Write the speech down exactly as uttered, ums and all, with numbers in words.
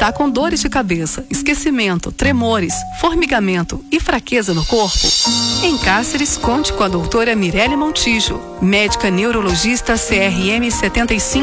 Está com dores de cabeça, esquecimento, tremores, formigamento e fraqueza no corpo? Em Cáceres, conte com a doutora Mirelle Montijo, médica neurologista C R M setenta e cinco